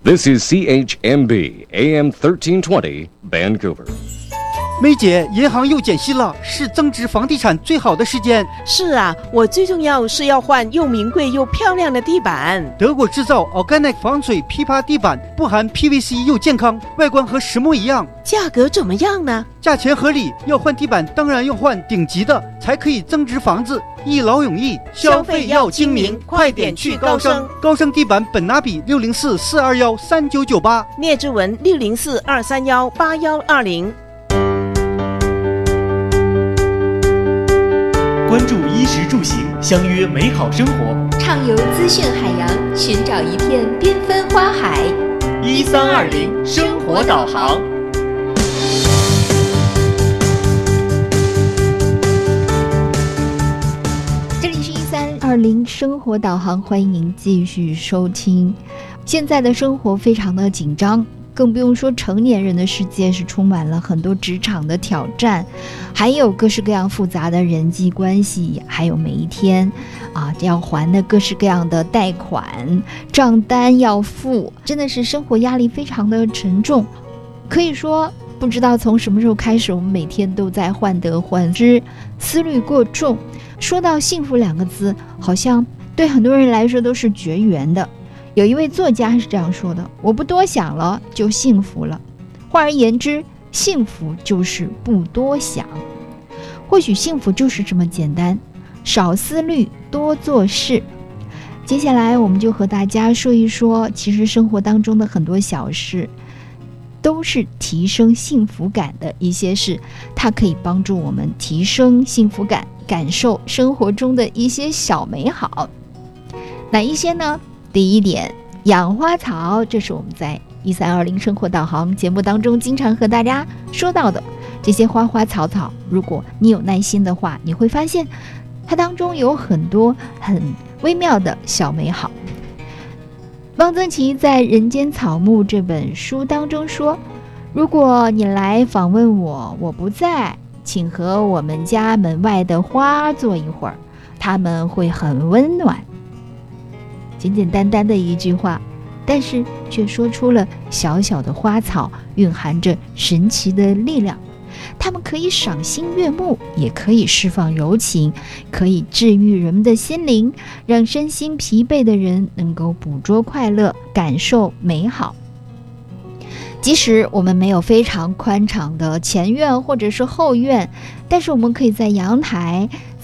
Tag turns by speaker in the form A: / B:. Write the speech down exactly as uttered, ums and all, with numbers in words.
A: This is C H M B A M thirteen twenty Vancouver。
B: 梅姐，银行又减息了，是增值房地产最好的时间。
C: 是啊，我最重要是要换又名贵又漂亮的地板。
B: 德国制造 Organic 防水批发地板，不含 P V C 又健康，外观和实木一样。
C: 价格怎么样呢？
B: 价钱合理，要换地板当然要换顶级的，才可以增值房子。一劳永逸，
C: 消费要精明，快点去高升。
B: 高升地板本拿比六零四四二幺三九九八，
C: 聂志文六零四二三幺八幺二零。
D: 关注衣食住行，相约美好生活，
E: 畅游资讯海洋，寻找一片缤纷花海。
D: 一三二零生活导航。
E: 这里是一三二零生活导航，欢迎您继续收听。现在的生活非常的紧张，更不用说成年人的世界是充满了很多职场的挑战，还有各式各样复杂的人际关系，还有每一天啊要还的各式各样的贷款账单要付，真的是生活压力非常的沉重。可以说不知道从什么时候开始，我们每天都在患得患失，思虑过重。说到幸福两个字，好像对很多人来说都是绝缘的。有一位作家是这样说的：我不多想了，就幸福了。换而言之，幸福就是不多想。或许幸福就是这么简单，少思虑，多做事。接下来我们就和大家说一说，其实生活当中的很多小事都是提升幸福感的一些事，它可以帮助我们提升幸福感，感受生活中的一些小美好。哪一些呢？第一点，养花草，这是我们在一三二零生活导航节目当中经常和大家说到的。这些花花草草，如果你有耐心的话，你会发现它当中有很多很微妙的小美好。汪曾祺在《人间草木》这本书当中说，如果你来访问我，我不在，请和我们家门外的花坐一会儿，它们会很温暖。简简单单的一句话，但是却说出了小小的花草蕴含着神奇的力量。它们可以赏心悦目，也可以释放柔情，可以治愈人们的心灵，让身心疲惫的人能够捕捉快乐，感受美好。即使我们没有非常宽敞的前院或者是后院，但是我们可以在阳台